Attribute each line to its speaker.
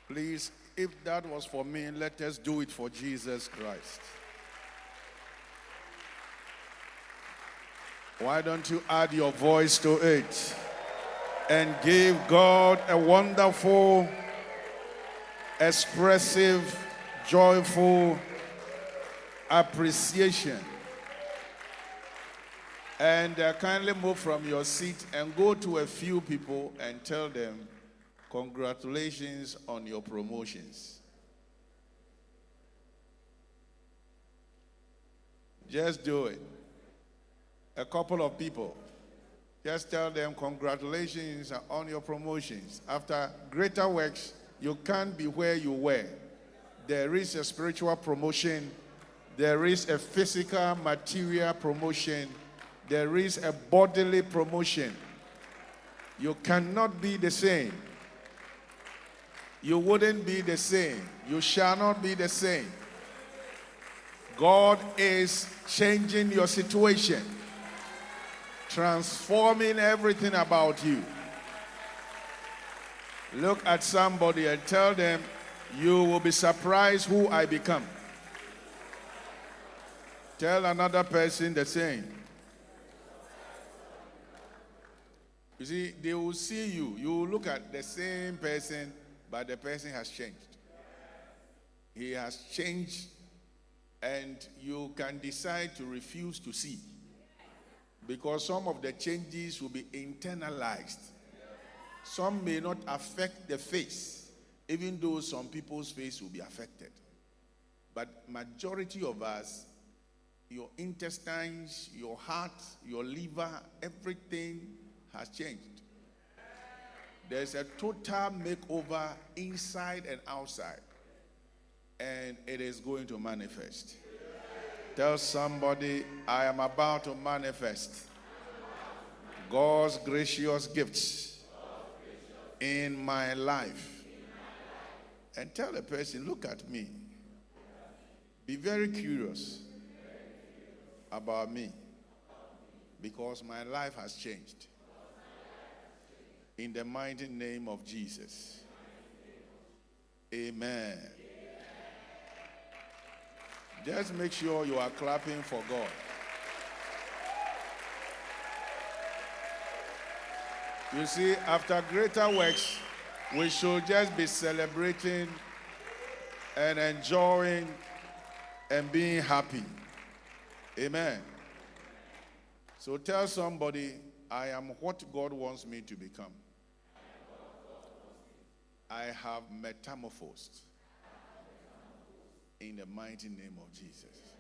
Speaker 1: Please, if that was for me, let us do it for Jesus Christ. Why don't you add your voice to it and give God a wonderful, expressive, joyful appreciation. And kindly move from your seat and go to a few people and tell them, congratulations on your promotions. Just do it. A couple of people. Just tell them congratulations on your promotions. After greater works, you can't be where you were. There is a spiritual promotion. There is a physical, material promotion. There is a bodily promotion. You cannot be the same. You wouldn't be the same. You shall not be the same. God is changing your situation, transforming everything about you. Look at somebody and tell them, you will be surprised who I become. Tell another person the same. You see, they will see you. You will look at the same person, but the person has changed. He has changed, and you can decide to refuse to see. Because some of the changes will be internalized. Some may not affect the face, even though some people's face will be affected. But majority of us, your intestines, your heart, your liver, everything has changed. There's a total makeover inside and outside, and it is going to manifest. Tell somebody, I am about to manifest God's gracious gifts in my life. And tell the person, look at me. Be very curious about me, because my life has changed. In the mighty name of Jesus. Amen. Just make sure you are clapping for God. You see, after greater works, we should just be celebrating and enjoying and being happy. Amen. So tell somebody, I am what God wants me to become. I have metamorphosed in the mighty name of Jesus.